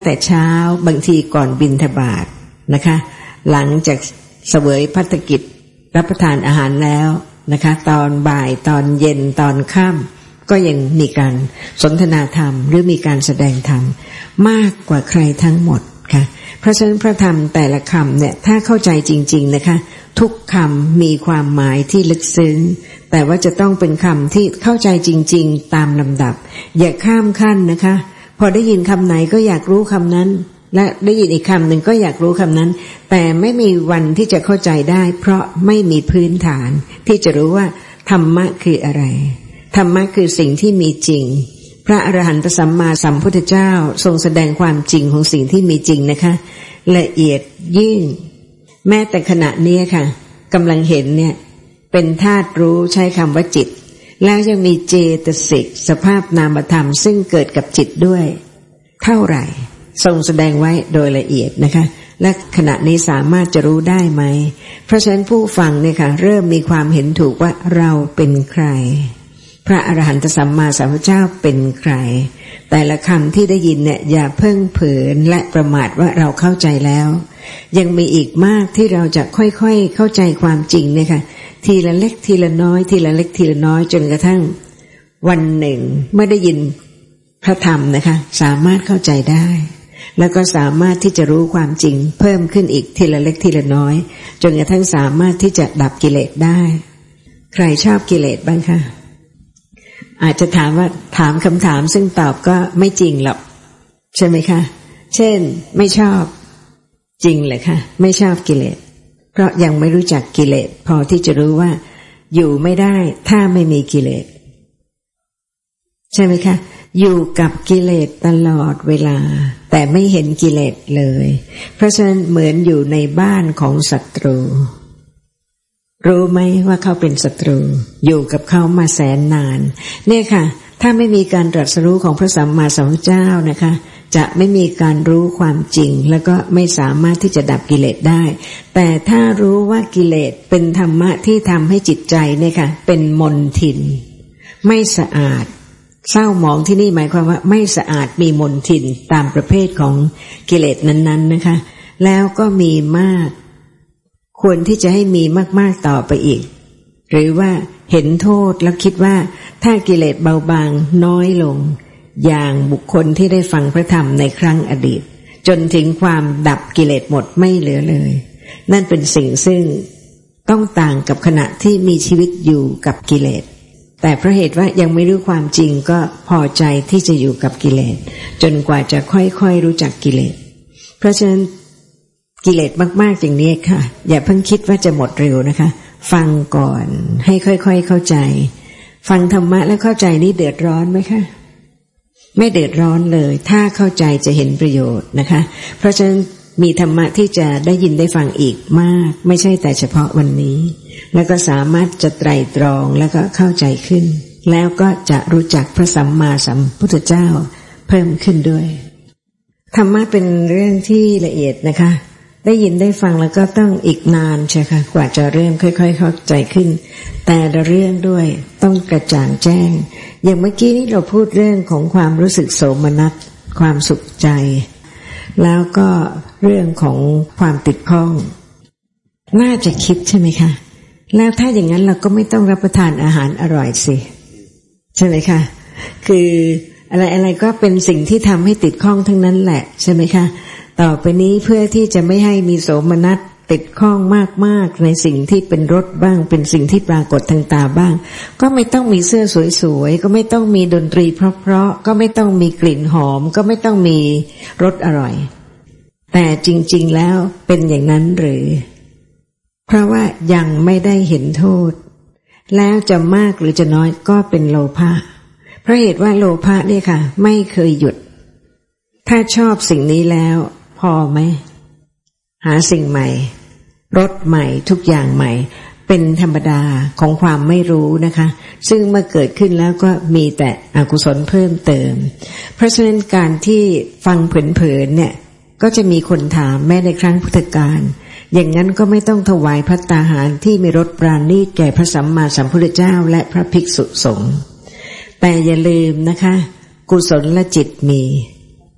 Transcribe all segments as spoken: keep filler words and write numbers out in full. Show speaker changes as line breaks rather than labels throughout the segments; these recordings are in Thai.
แต่เช้าบางทีก่อนบิณฑบาตนะคะหลังจากเสวยภัตกิจรับประทานอาหารแล้วนะคะตอนบ่ายตอนเย็นตอนค่ำก็ยังมีการสนทนาธรรมหรือมีการแสดงธรรมมากกว่าใครทั้งหมดค่ะเพราะฉะนั้นพระธรรมแต่ละคำเนี่ยถ้าเข้าใจจริงๆนะคะทุกคำมีความหมายที่ลึกซึ้งแต่ว่าจะต้องเป็นคำที่เข้าใจจริงๆตามลำดับอย่าข้ามขั้นนะคะพอได้ยินคำไหนก็อยากรู้คำนั้นและได้ยินอีกคำหนึ่งก็อยากรู้คำนั้นแต่ไม่มีวันที่จะเข้าใจได้เพราะไม่มีพื้นฐานที่จะรู้ว่าธรรมะคืออะไรธรรมะคือสิ่งที่มีจริงพระอรหันตสัมมาสัมพุทธเจ้าทรงแสดงความจริงของสิ่งที่มีจริงนะคะละเอียดยิ่งแม้แต่ขณะนี้ค่ะกำลังเห็นเนี่ยเป็นธาตุรู้ใช้คำว่าจิตแล้วยังมีเจตสิกสภาพนามธรรมซึ่งเกิดกับจิตด้วยเท่าไหร่ทรงแสดงไว้โดยละเอียดนะคะและขณะนี้สามารถจะรู้ได้ไหมเพราะฉะนั้นผู้ฟังเนี่ยค่ะเริ่มมีความเห็นถูกว่าเราเป็นใครพระอรหันตสัมมาสัมพุทธเจ้าเป็นใครแต่ละคำที่ได้ยินเนี่ยอย่าเพิ่งเผลอและประมาทว่าเราเข้าใจแล้วยังมีอีกมากที่เราจะค่อยๆเข้าใจความจริงเนี่ยค่ะทีละเล็กทีละน้อยทีละเล็กทีละน้อยจนกระทั่งวันหนึ่งเมื่อได้ยินพระธรรมนะคะสามารถเข้าใจได้แล้วก็สามารถที่จะรู้ความจริงเพิ่มขึ้นอีกทีละเล็กทีละน้อยจนกระทั่งสามารถที่จะดับกิเลสได้ใครชอบกิเลสบ้างคะอาจจะถามว่าถามคำถามซึ่งตอบก็ไม่จริงหรอกใช่ไหมคะเช่นไม่ชอบจริงเลยค่ะไม่ชอบกิเลสเพราะยังไม่รู้จักกิเลสพอที่จะรู้ว่าอยู่ไม่ได้ถ้าไม่มีกิเลสใช่ไหมคะอยู่กับกิเลสตลอดเวลาแต่ไม่เห็นกิเลสเลยเพราะฉะนั้นเหมือนอยู่ในบ้านของศัตรูรู้ไหมว่าเขาเป็นศัตรูอยู่กับเขามาแสนนานเนี่ยค่ะถ้าไม่มีการตรัสรู้ของพระสัมมาสัมพุทธเจ้านะคะจะไม่มีการรู้ความจริงแล้วก็ไม่สามารถที่จะดับกิเลสได้แต่ถ้ารู้ว่ากิเลสเป็นธรรมะที่ทำให้จิตใจเนี่ยค่ะเป็นมลทินไม่สะอาดเศร้าหมองที่นี่หมายความว่าไม่สะอาดมีมลทินตามประเภทของกิเลสนั้นๆนะคะแล้วก็มีมากควรที่จะให้มีมากๆต่อไปอีกหรือว่าเห็นโทษแล้วคิดว่าถ้ากิเลสเบาบางน้อยลงอย่างบุคคลที่ได้ฟังพระธรรมในครั้งอดีตจนถึงความดับกิเลสหมดไม่เหลือเลยนั่นเป็นสิ่งซึ่งต้องต่างกับขณะที่มีชีวิตอยู่กับกิเลสแต่เพราะเหตุว่ายังไม่รู้ความจริงก็พอใจที่จะอยู่กับกิเลสจนกว่าจะค่อยๆรู้จักกิเลสเพราะฉะนั้นกิเลสมากๆอย่างนี้ค่ะอย่าเพิ่งคิดว่าจะหมดเร็วนะคะฟังก่อนให้ค่อยๆเข้าใจฟังธรรมะแล้วเข้าใจนี่เดือดร้อนไหมคะไม่เดือดร้อนเลยถ้าเข้าใจจะเห็นประโยชน์นะคะเพราะฉะนั้นมีธรรมะที่จะได้ยินได้ฟังอีกมากไม่ใช่แต่เฉพาะวันนี้แล้วก็สามารถจะไตร่ตรองแล้วก็เข้าใจขึ้นแล้วก็จะรู้จักพระสัมมาสัมพุทธเจ้าเพิ่มขึ้นด้วยธรรมะเป็นเรื่องที่ละเอียดนะคะได้ยินได้ฟังแล้วก็ต้องอีกนานใช่ค่ะกว่าจะเริ่มค่อยๆเข้าใจขึ้นแต่ละเรื่องด้วยต้องกระจ่างแจ้งอย่างเมื่อกี้นี้เราพูดเรื่องของความรู้สึกโสมนัสความสุขใจแล้วก็เรื่องของความติดข้องน่าจะคิดใช่ไหมคะแล้วถ้าอย่างนั้นเราก็ไม่ต้องรับประทานอาหารอร่อยสิใช่ไหมคะคืออะไรๆก็เป็นสิ่งที่ทำให้ติดข้องทั้งนั้นแหละใช่ไหมคะต่อไปนี้เพื่อที่จะไม่ให้มีโสมนัสติดข้องมากๆในสิ่งที่เป็นรสบ้างเป็นสิ่งที่ปรากฏทางตาบ้างก็ไม่ต้องมีเสื้อสวยๆก็ไม่ต้องมีดนตรีเพราะๆก็ไม่ต้องมีกลิ่นหอมก็ไม่ต้องมีรสอร่อยแต่จริงๆแล้วเป็นอย่างนั้นหรือเพราะว่ายังไม่ได้เห็นโทษแล้วจะมากหรือจะน้อยก็เป็นโลภะเพราะเหตุว่าโลภะเนี่ยค่ะไม่เคยหยุดถ้าชอบสิ่งนี้แล้วพอไหมหาสิ่งใหม่รสใหม่ทุกอย่างใหม่เป็นธรรมดาของความไม่รู้นะคะซึ่งเมื่อเกิดขึ้นแล้วก็มีแต่อกุศลเพิ่มเติมเพราะฉะนั้นการที่ฟังเผลอๆเนี่ยก็จะมีคนถามแม้ในครั้งพุทธกาลอย่างนั้นก็ไม่ต้องถวายภัตตาหารที่มีรสปราณีตแก่พระสัมมาสัมพุทธเจ้าและพระภิกษุสงฆ์แต่อย่าลืมนะคะกุศลจิตมี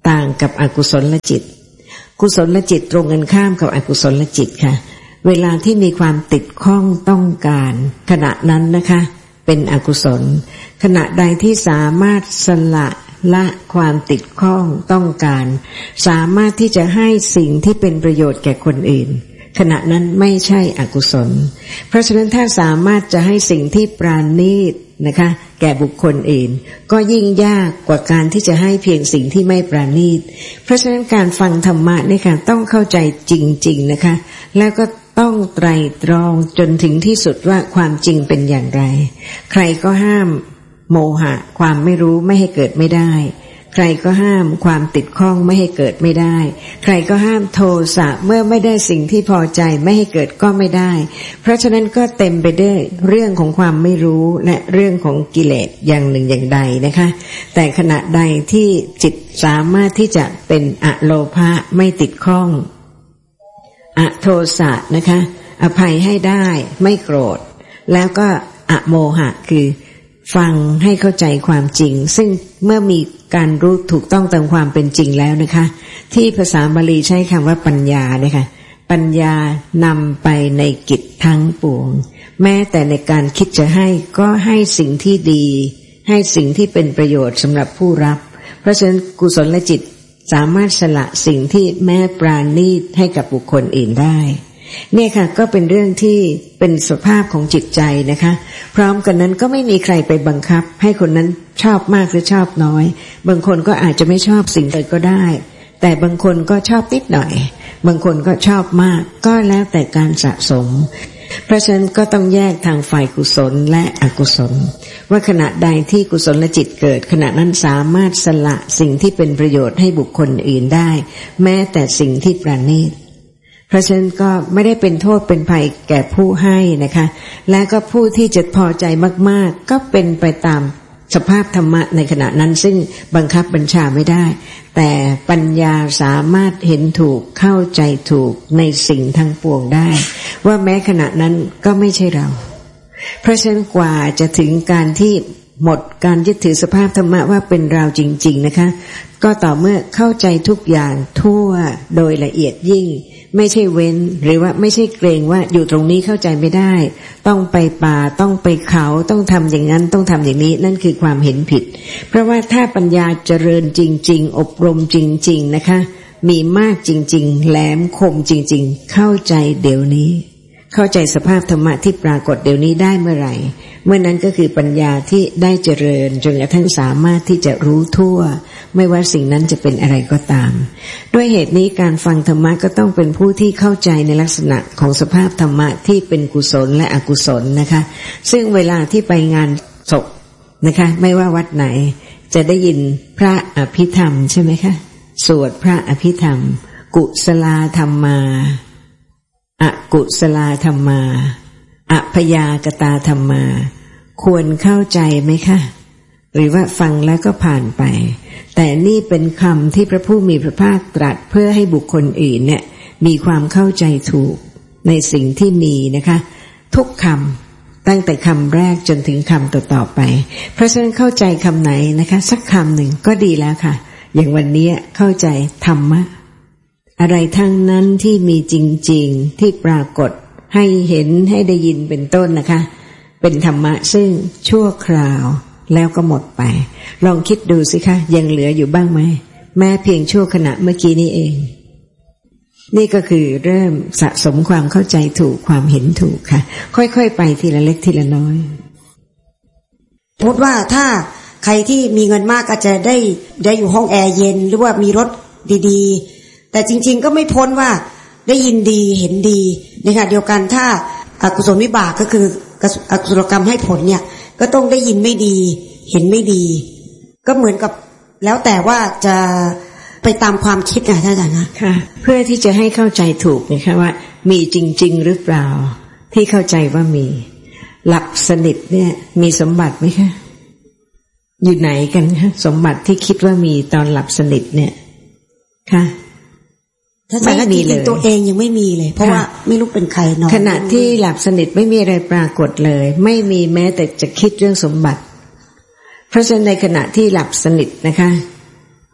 ต่างกับอกุศลจิตกุศลจิตตรงกันข้ามกับอกุศลจิตค่ะเวลาที่มีความติดข้องต้องการขณะนั้นนะคะเป็นอกุศลขณะใดที่สามารถสละละความติดข้องต้องการสามารถที่จะให้สิ่งที่เป็นประโยชน์แก่คนอื่นขณะนั้นไม่ใช่อกุศลเพราะฉะนั้นถ้าสามารถจะให้สิ่งที่ปราณีตนะคะแก่บุคคลอื่นก็ยิ่งยากกว่าการที่จะให้เพียงสิ่งที่ไม่ปราณีตเพราะฉะนั้นการฟังธรรมะนี่ค่ะต้องเข้าใจจริงๆนะคะแล้วก็ต้องไตร่ตรองจนถึงที่สุดว่าความจริงเป็นอย่างไรใครก็ห้ามโมหะความไม่รู้ไม่ให้เกิดไม่ได้ใครก็ห้ามความติดข้องไม่ให้เกิดไม่ได้ใครก็ห้ามโทสะเมื่อไม่ได้สิ่งที่พอใจไม่ให้เกิดก็ไม่ได้เพราะฉะนั้นก็เต็มไปด้วยเรื่องของความไม่รู้และเรื่องของกิเลสอย่างหนึ่งอย่างใดนะคะแต่ขณะใดที่จิตสามารถที่จะเป็นอโลภะไม่ติดข้องอโทสะนะคะอภัยให้ได้ไม่โกรธแล้วก็อโมหะคือฟังให้เข้าใจความจริงซึ่งเมื่อมีการรู้ถูกต้องตามความเป็นจริงแล้วนะคะที่ภาษาบาลีใช้คำว่าปัญญานะคะปัญญานำไปในกิจทั้งปวงแม้แต่ในการคิดจะให้ก็ให้สิ่งที่ดีให้สิ่งที่เป็นประโยชน์สำหรับผู้รับเพราะฉะนั้นกุศลจิตสามารถสละสิ่งที่แม้ปราณีตให้กับบุคคลอื่นได้เนี่ยค่ะก็เป็นเรื่องที่เป็นสภาพของจิตใจนะคะพร้อมกันนั้นก็ไม่มีใครไปบังคับให้คนนั้นชอบมากหรือชอบน้อยบางคนก็อาจจะไม่ชอบสิ่งใดก็ได้แต่บางคนก็ชอบนิดหน่อยบางคนก็ชอบมากก็แล้วแต่การสะสมเพราะฉะนั้นก็ต้องแยกทางฝ่ายกุศลและอกุศลว่าขณะใดที่กุศลจิตเกิดขณะนั้นสามารถสละสิ่งที่เป็นประโยชน์ให้บุคคลอื่นได้แม้แต่สิ่งที่ประณีตเพราะฉะนั้นก็ไม่ได้เป็นโทษเป็นภัยแก่ผู้ให้นะคะและก็ผู้ที่จะพอใจมากๆก็เป็นไปตามสภาพธรรมะในขณะนั้นซึ่งบังคับบัญชาไม่ได้แต่ปัญญาสามารถเห็นถูกเข้าใจถูกในสิ่งทั้งปวงได้ว่าแม้ขณะนั้นก็ไม่ใช่เราเพราะฉะนั้นกว่าจะถึงการที่หมดการยึดถือสภาพธรรมะว่าเป็นเราจริงๆนะคะก็ต่อเมื่อเข้าใจทุกอย่างทั่วโดยละเอียดยิ่งไม่ใช่เว้นหรือว่าไม่ใช่เกรงว่าอยู่ตรงนี้เข้าใจไม่ได้ต้องไปป่าต้องไปเขาต้องทำอย่างนั้นต้องทำอย่างนี้นั่นคือความเห็นผิดเพราะว่าถ้าปัญญาเจริญจริงๆอบรมจริงๆนะคะมีมากจริงๆแหลมคมจริงๆเข้าใจเดี๋ยวนี้เข้าใจสภาพธรรมะที่ปรากฏเดี๋ยวนี้ได้เมื่อไหร่เมื่อนั้นก็คือปัญญาที่ได้เจริญจนกระทั่งสามารถที่จะรู้ทั่วไม่ว่าสิ่งนั้นจะเป็นอะไรก็ตามด้วยเหตุนี้การฟังธรรมะก็ต้องเป็นผู้ที่เข้าใจในลักษณะของสภาพธรรมะที่เป็นกุศลและอกุศลนะคะซึ่งเวลาที่ไปงานศพนะคะไม่ว่าวัดไหนจะได้ยินพระอภิธรรมใช่ไหมคะสวดพระอภิธรรมกุศลธรรมาอกุศลธรรมาอพยากตาธรรมาควรเข้าใจไหมคะหรือว่าฟังแล้วก็ผ่านไปแต่นี่เป็นคำที่พระผู้มีพระภาคตรัสเพื่อให้บุคคลอื่นเนี่ยมีความเข้าใจถูกในสิ่งที่มีนะคะทุกคำตั้งแต่คำแรกจนถึงคำต่อๆไปเพราะฉะนั้นเข้าใจคำไหนนะคะสักคำหนึ่งก็ดีแล้วค่ะอย่างวันนี้เข้าใจธรรมะอะไรทั้งนั้นที่มีจริงๆที่ปรากฏให้เห็นให้ได้ยินเป็นต้นนะคะเป็นธรรมะซึ่งชั่วคราวแล้วก็หมดไปลองคิดดูสิคะยังเหลืออยู่บ้างไหมแม้เพียงชั่วขณะเมื่อกี้นี้เองนี่ก็คือเริ่มสะสมความเข้าใจถูกความเห็นถูกค่ะค่อยๆไปทีละเล็กทีละน้อย
สมมติว่าถ้าใครที่มีเงินมากก็จะได้ได้อยู่ห้องแอร์เย็นหรือว่ามีรถดีๆแต่จริงๆก็ไม่พ้นว่าได้ยินดีเห็นดีในขณะเดียวกันถ้าอกุศลวิบากก็คืออกุศลกรรมให้ผลเนี่ยก็ต้องได้ยินไม่ดีเห็นไม่ดีก็เหมือนกับแล้วแต่ว่าจะไปตามความคิดนะท่านอาจารย์นะ
ค่ะเพื่อที่จะให้เข้าใจถูกนะคะว่ามีจริงๆหรือเปล่าที่เข้าใจว่ามีหลับสนิทเนี่ยมีสมบัติไหมคะอยู่ไหนกันคะสมบัติที่คิดว่ามีตอนหลับสนิทเนี่ยค่ะ
ไม่มีเลยตัวเองยังไม่มีเลยเพราะว่าไม่รู้เป็นใครนอน
ขณะที่หลับสนิทไม่มีอะไรปรากฏเลยไม่มีแม้แต่จะคิดเรื่องสมบัติเพราะฉะนั้นในขณะที่หลับสนิทนะคะ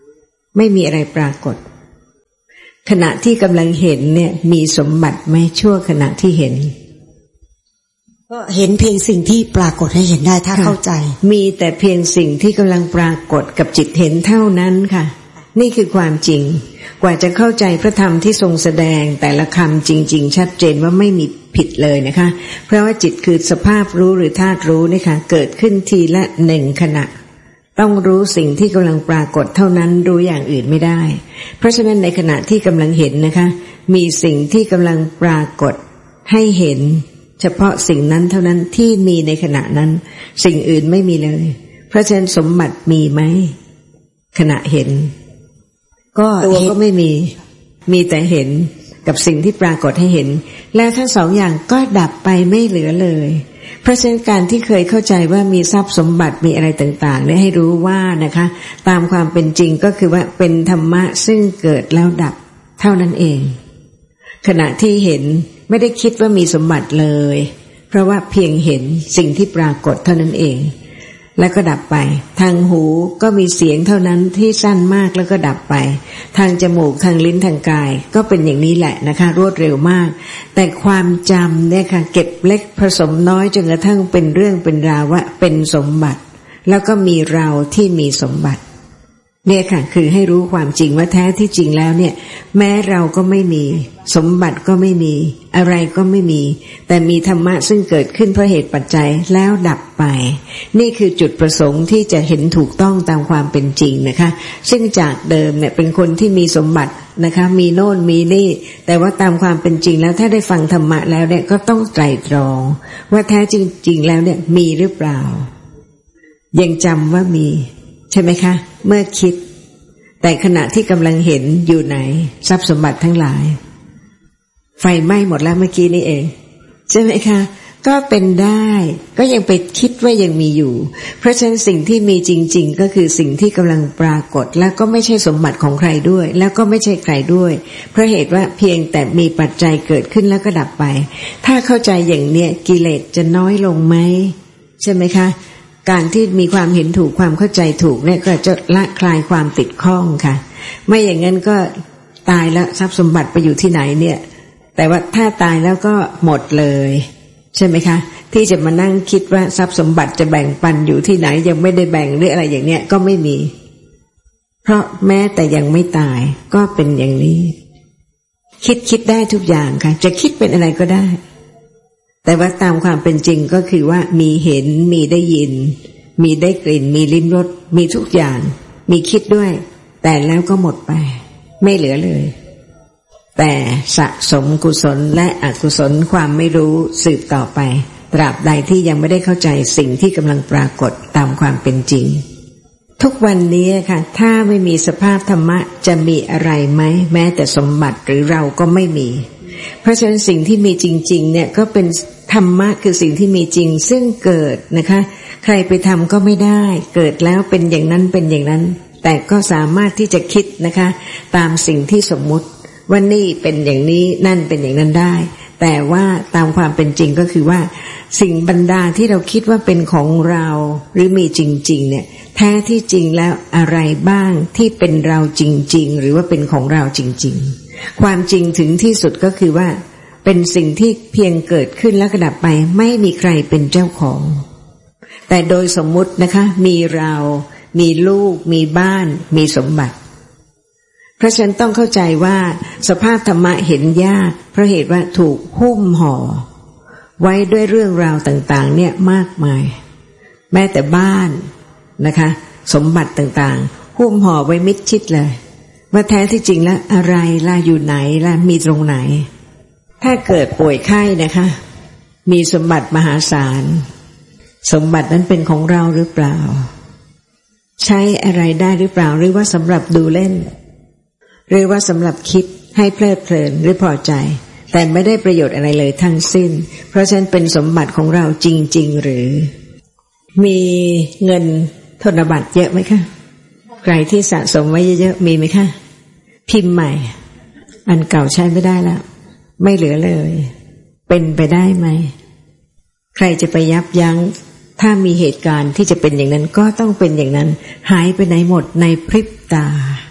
ไม่มีอะไรปรากฏขณะที่กำลังเห็นเนี่ยมีสมบัติไหมชั่วขณะที่เห็น
ก็เห็นเพียงสิ่งที่ปรากฏให้เห็นได้ถ้าเข้าใจ
มีแต่เพียงสิ่งที่กำลังปรากฏกับจิตเห็นเท่านั้นค่ะนี่คือความจริงกว่าจะเข้าใจพระธรรมที่ทรงแสดงแต่ละคำจริงๆชัดเจนว่าไม่มีผิดเลยนะคะเพราะว่าจิตคือสภาพรู้หรือธาตุรู้นี่ค่ะเกิดขึ้นทีละหนึ่งขณะต้องรู้สิ่งที่กำลังปรากฏเท่านั้นรู้อย่างอื่นไม่ได้เพราะฉะนั้นในขณะที่กำลังเห็นนะคะมีสิ่งที่กำลังปรากฏให้เห็นเฉพาะสิ่งนั้นเท่านั้นที่มีในขณะนั้นสิ่งอื่นไม่มีเลยเพราะฉะนั้นสมบัติมีไหมขณะเห็นก็ตัวก็ไม่มีมีแต่เห็นกับสิ่งที่ปรากฏให้เห็นแล้วทั้งสองอย่างก็ดับไปไม่เหลือเลยเพราะฉะนั้นการที่เคยเข้าใจว่ามีทรัพย์สมบัติมีอะไรต่างๆเนี่ยให้รู้ว่านะคะตามความเป็นจริงก็คือว่าเป็นธรรมะซึ่งเกิดแล้วดับเท่านั้นเองขณะที่เห็นไม่ได้คิดว่ามีสมบัติเลยเพราะว่าเพียงเห็นสิ่งที่ปรากฏเท่านั้นเองแล้วก็ดับไปทางหูก็มีเสียงเท่านั้นที่สั้นมากแล้วก็ดับไปทางจมูกทางลิ้นทางกายก็เป็นอย่างนี้แหละนะคะรวดเร็วมากแต่ความจำเนี่ยค่ะเก็บเล็กผสมน้อยจนกระทั่งเป็นเรื่องเป็นราวว่าเป็นสมบัติแล้วก็มีเราที่มีสมบัติเนี่ยค่ะคือให้รู้ความจริงว่าแท้ที่จริงแล้วเนี่ยแม้เราก็ไม่มีสมบัติก็ไม่มีอะไรก็ไม่มีแต่มีธรรมะซึ่งเกิดขึ้นเพราะเหตุปัจจัยแล้วดับไปนี่คือจุดประสงค์ที่จะเห็นถูกต้องตามความเป็นจริงนะคะซึ่งจากเดิมเนี่ยเป็นคนที่มีสมบัตินะคะมีโน่นมีนี่แต่ว่าตามความเป็นจริงแล้วถ้าได้ฟังธรรมะแล้วเนี่ยก็ต้องไตร่ตรองว่าแท้จริงๆแล้วเนี่ยมีหรือเปล่ายังจำว่ามีใช่ไหมคะเมื่อคิดแต่ขณะที่กำลังเห็นอยู่ไหนทรัพย์สมบัติทั้งหลายไฟไหม้หมดแล้วเมื่อกี้นี่เองใช่ไหมคะก็เป็นได้ก็ยังไปคิดว่ายังมีอยู่เพราะฉะนั้นสิ่งที่มีจริงๆก็คือสิ่งที่กำลังปรากฏแล้วก็ไม่ใช่สมบัติของใครด้วยแล้วก็ไม่ใช่ใครด้วยเพราะเหตุว่าเพียงแต่มีปัจจัยเกิดขึ้นแล้วก็ดับไปถ้าเข้าใจอย่างเนี้ยกิเลสจะน้อยลงไหมใช่ไหมคะการที่มีความเห็นถูกความเข้าใจถูกเนี่ยก็จะละคลายความติดข้องค่ะไม่อย่างนั้นก็ตายแล้วทรัพย์สมบัติไปอยู่ที่ไหนเนี่ยแต่ว่าถ้าตายแล้วก็หมดเลยใช่ไหมคะที่จะมานั่งคิดว่าทรัพย์สมบัติจะแบ่งปันอยู่ที่ไหนยังไม่ได้แบ่งหรืออะไรอย่างเนี้ยก็ไม่มีเพราะแม้แต่ยังไม่ตายก็เป็นอย่างนี้คิดคิดได้ทุกอย่างค่ะจะคิดเป็นอะไรก็ได้แต่ว่าตามความเป็นจริงก็คือว่ามีเห็นมีได้ยินมีได้กลิ่นมีลิ้มรสมีทุกอย่างมีคิดด้วยแต่แล้วก็หมดไปไม่เหลือเลยแต่สะสมกุศลและอกุศลความไม่รู้สืบต่อไปตราบใดที่ยังไม่ได้เข้าใจสิ่งที่กำลังปรากฏตามความเป็นจริงทุกวันนี้ค่ะถ้าไม่มีสภาพธรรมะจะมีอะไรไหมแม้แต่สมบัติหรือเราก็ไม่มีเพราะฉะนั้นสิ่งที่มีจริงๆเนี่ยก็เป็นธรรมะคือสิ่งที่มีจริงซึ่งเกิดนะคะใครไปทำก็ไม่ได้เกิดแล้วเป็นอย่างนั้นเป็นอย่างนั้นแต่ก็สามารถที่จะคิดนะคะตามสิ่งที่สมมุติว่านี่เป็นอย่างนี้นั่นเป็นอย่างนั้นได้แต่ว่าตามความเป็นจริงก็คือว่าสิ่งบรรดาที่เราคิดว่าเป็นของเราหรือมีจริงๆเนี่ยแท้ที่จริงแล้วอะไรบ้างที่เป็นเราจริงๆหรือว่าเป็นของเราจริงๆความจริงถึงที่สุดก็คือว่าเป็นสิ่งที่เพียงเกิดขึ้นแล้วก็ดับไปไม่มีใครเป็นเจ้าของแต่โดยสมมุตินะคะมีเรามีลูกมีบ้านมีสมบัติเพราะฉะนั้นต้องเข้าใจว่าสภาพธรรมะเห็นยากเพราะเหตุว่าถูกหุ้มห่อไว้ด้วยเรื่องราวต่างๆเนี่ยมากมายแม้แต่บ้านนะคะสมบัติต่างๆหุ้มห่อไว้มิดชิดเลยว่าแท้ที่จริงแล้วอะไรล่ะอยู่ไหนล่ะมีตรงไหนถ้าเกิดป่วยไข้นะคะมีสมบัติมหาศาลสมบัตินั้นเป็นของเราหรือเปล่าใช้อะไรได้หรือเปล่าหรือว่าสำหรับดูเล่นหรือว่าสำหรับคิดให้เพลิดเพลินหรือพอใจแต่ไม่ได้ประโยชน์อะไรเลยทั้งสิ้นเพราะฉะนั้นเป็นสมบัติของเราจริงๆหรือมีเงินธนบัตรเยอะไหมคะใครที่สะสมไว้เยอะๆมีไหมคะพิมพ์ใหม่อันเก่าใช้ไม่ได้แล้วไม่เหลือเลยเป็นไปได้ไหมใครจะไปยับยั้งถ้ามีเหตุการณ์ที่จะเป็นอย่างนั้นก็ต้องเป็นอย่างนั้นหายไปไหนหมดในพริบตา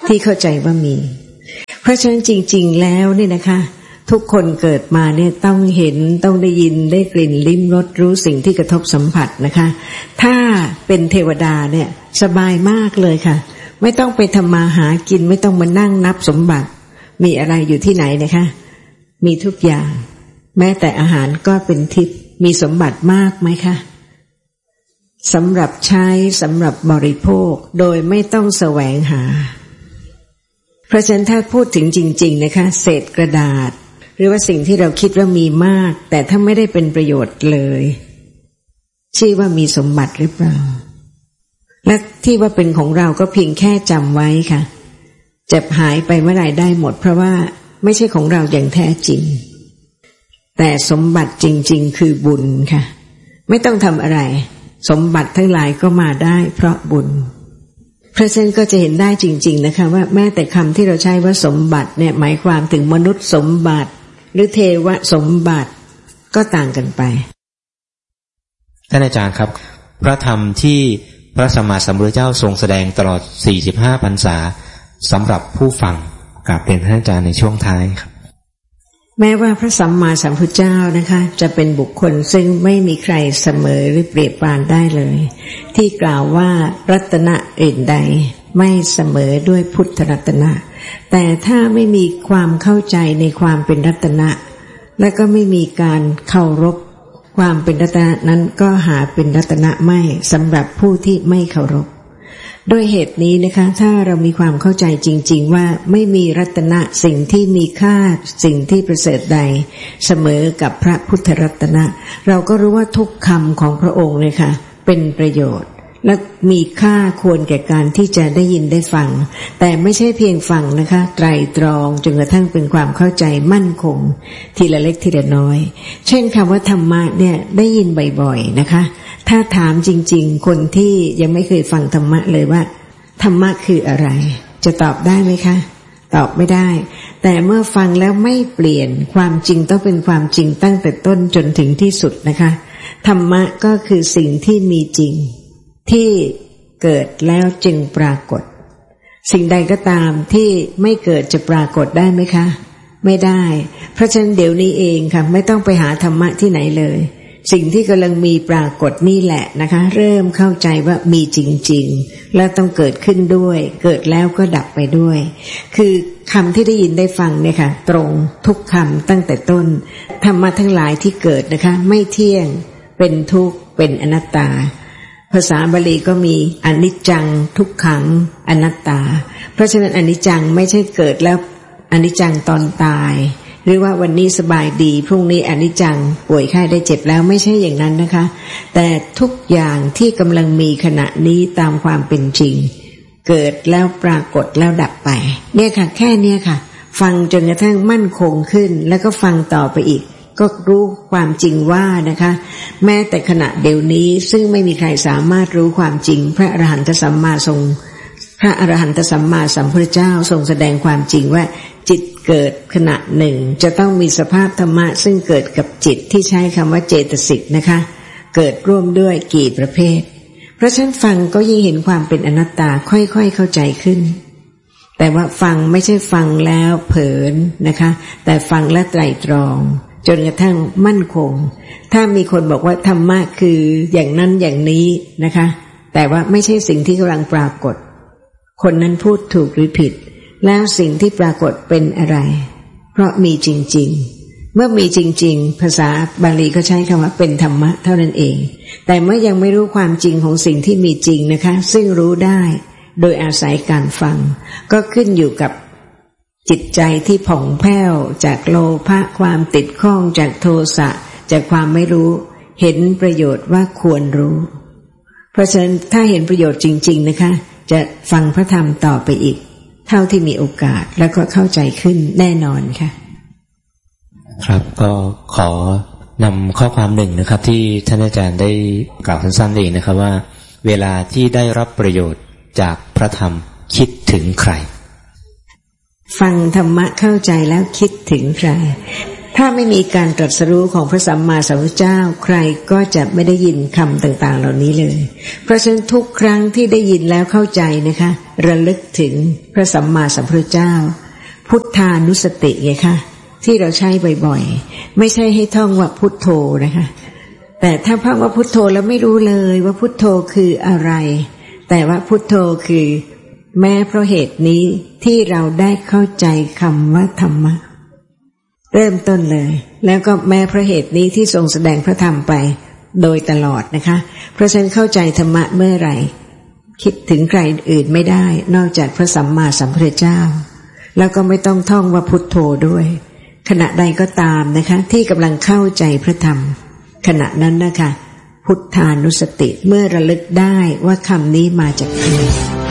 ที่เข้าใจว่ามีเพราะฉะนั้นจริงๆแล้วเนี่ยนะคะทุกคนเกิดมาเนี่ยต้องเห็นต้องได้ยินได้กลิ่นลิ้มรสรู้สิ่งที่กระทบสัมผัสนะคะถ้าเป็นเทวดาเนี่ยสบายมากเลยค่ะไม่ต้องไปทำมาหากินไม่ต้องมานั่งนับสมบัติมีอะไรอยู่ที่ไหนนะคะมีทุกอย่างแม้แต่อาหารก็เป็นทิพย์มีสมบัติมากไหมคะสำหรับใช้สำหรับบริโภคโดยไม่ต้องแสวงหาเพราะฉะนั้นถ้าพูดถึงจริงๆนะคะเศษกระดาษหรือว่าสิ่งที่เราคิดว่ามีมากแต่ถ้าไม่ได้เป็นประโยชน์เลยชื่อว่ามีสมบัติหรือเปล่าและที่ว่าเป็นของเราก็เพียงแค่จำไว้ค่ะจะหายไปเมื่อไหร่ได้หมดเพราะว่าไม่ใช่ของเราอย่างแท้จริงแต่สมบัติจริงๆคือบุญค่ะไม่ต้องทำอะไรสมบัติทั้งหลายก็มาได้เพราะบุญเพราะฉะนั้นก็จะเห็นได้จริงๆนะคะว่าแม้แต่คำที่เราใช้ว่าสมบัติเนี่ยหมายความถึงมนุษย์สมบัติหรือเทวสมบัติก็ต่างกันไป
ท่านอาจารย์ครับพระธรรมที่พระสัมมาสัมพุทธเจ้าทรงแสดงตลอดสี่สิบห้าพรรษาสำหรับผู้ฟังกราบเรียนท่านอาจารย์ในช่วงท้ายครับ
แม้ว่าพระสัมมาสัมพุทธเจ้านะคะจะเป็นบุคคลซึ่งไม่มีใครเสมอหรือเปรียบปานได้เลยที่กล่าวว่ารัตนะอื่นใดไม่เสมอด้วยพุทธรัตนะแต่ถ้าไม่มีความเข้าใจในความเป็นรัตนะและก็ไม่มีการเคารพความเป็นรัตนะนั้นก็หาเป็นรัตนะไม่สำหรับผู้ที่ไม่เคารพด้วยเหตุนี้นะคะถ้าเรามีความเข้าใจจริงๆว่าไม่มีรัตนะสิ่งที่มีค่าสิ่งที่ประเสริฐใดเสมอกับพระพุทธรัตนะเราก็รู้ว่าทุกคำของพระองค์เลยค่ะเป็นประโยชน์และมีค่าควรแก่การที่จะได้ยินได้ฟังแต่ไม่ใช่เพียงฟังนะคะไตร่ตรองจนกระทั่งเป็นความเข้าใจมั่นคงทีละเล็กทีละน้อยเช่นคำว่าธรรมะเนี่ยได้ยินบ่อยๆนะคะถ้าถามจริงๆคนที่ยังไม่เคยฟังธรรมะเลยว่าธรรมะคืออะไรจะตอบได้ไหมคะตอบไม่ได้แต่เมื่อฟังแล้วไม่เปลี่ยนความจริงต้องเป็นความจริงตั้งแต่ต้นจนถึงที่สุดนะคะธรรมะก็คือสิ่งที่มีจริงที่เกิดแล้วจึงปรากฏสิ่งใดก็ตามที่ไม่เกิดจะปรากฏได้ไหมคะไม่ได้เพราะฉะนั้นเดี๋ยวนี้เองค่ะไม่ต้องไปหาธรรมะที่ไหนเลยสิ่งที่กำลังมีปรากฏนี่แหละนะคะเริ่มเข้าใจว่ามีจริงๆและต้องเกิดขึ้นด้วยเกิดแล้วก็ดับไปด้วยคือคำที่ได้ยินได้ฟังเนี่ยค่ะตรงทุกคำตั้งแต่ต้นธรรมะทั้งหลายที่เกิดนะคะไม่เที่ยงเป็นทุกข์เป็นอนัตตาภาษาบาลีก็มีอนิจจังทุกขังอนัตตาเพราะฉะนั้นอนิจจังไม่ใช่เกิดแล้วอนิจจังตอนตายหรือว่าวันนี้สบายดีพรุ่งนี้อนิจจังป่วยไข้ได้เจ็บแล้วไม่ใช่อย่างนั้นนะคะแต่ทุกอย่างที่กำลังมีขณะนี้ตามความเป็นจริงเกิดแล้วปรากฏแล้วดับไปเนี่ยค่ะแค่เนี้ยค่ะฟังจนกระทั่งมั่นคงขึ้นแล้วก็ฟังต่อไปอีกก็รู้ความจริงว่านะคะแม้แต่ขณะเดี๋ยวนี้ซึ่งไม่มีใครสามารถรู้ความจริงพระอรหันตสัมมาทรงพระอรหันตสัมมาสัมพุทธเจ้าทรงแสดงความจริงว่าจิตเกิดขณะหนึ่งจะต้องมีสภาพธรรมะซึ่งเกิดกับจิตที่ใช้คำว่าเจตสิกนะคะเกิดร่วมด้วยกี่ประเภทเพราะฉะนั้นฟังก็ยิ่งเห็นความเป็นอนัตตาค่อยๆเข้าใจขึ้นแต่ว่าฟังไม่ใช่ฟังแล้วเผลอนะคะแต่ฟังและไตร่ตรองจนกระทั่งมั่นคงถ้ามีคนบอกว่าธรรมะคืออย่างนั้นอย่างนี้นะคะแต่ว่าไม่ใช่สิ่งที่กำลังปรากฏคนนั้นพูดถูกหรือผิดแล้วสิ่งที่ปรากฏเป็นอะไรเพราะมีจริงๆเมื่อมีจริงๆภาษาบาลีก็ใช้คำว่าเป็นธรรมะเท่านั้นเองแต่เมื่อยังไม่รู้ความจริงของสิ่งที่มีจริงนะคะซึ่งรู้ได้โดยอาศัยการฟังก็ขึ้นอยู่กับจิตใจที่ผ่องแผ้วจากโลภะความติดข้องจากโทสะจากความไม่รู้เห็นประโยชน์ว่าควรรู้เพราะฉะนั้นถ้าเห็นประโยชน์จริงๆนะคะจะฟังพระธรรมต่อไปอีกเท่าที่มีโอกาสแล้วก็เข้าใจขึ้นแน่นอนค่ะ
ครับก็ขอนำข้อความหนึ่งนะครับที่ท่านอาจารย์ได้กล่าวสั้นๆเองนะครับว่าเวลาที่ได้รับประโยชน์จากพระธรรมคิดถึงใคร
ฟังธรรมะเข้าใจแล้วคิดถึงใครถ้าไม่มีการตรัสรู้ของพระสัมมาสัมพุทธเจ้าใครก็จะไม่ได้ยินคำต่างๆเหล่านี้เลยเพราะฉะนั้นทุกครั้งที่ได้ยินแล้วเข้าใจนะคะระลึกถึงพระสัมมาสัมพุทธเจ้าพุทธานุสติไงคะที่เราใช้บ่อยๆไม่ใช่ให้ท่องว่าพุทโธนะคะแต่ถ้าท่องว่าพุทโธแล้วไม่รู้เลยว่าพุทโธคืออะไรแต่ว่าพุทโธคือแม้เพราะเหตุนี้ที่เราได้เข้าใจคำว่าธรรมะเริ่มต้นเลยแล้วก็แม้เพราะเหตุนี้ที่ทรงแสดงพระธรรมไปโดยตลอดนะคะเพราะฉะนั้นเข้าใจธรรมะเมื่อไหร่คิดถึงใครอื่นไม่ได้นอกจากพระสัมมาสัมพุทธเจ้าแล้วก็ไม่ต้องท่องว่าพุทโธด้วยขณะใดก็ตามนะคะที่กำลังเข้าใจพระธรรมขณะนั้นนะคะพุทธานุสติเมื่อระลึกได้ว่าคำนี้มาจากใคร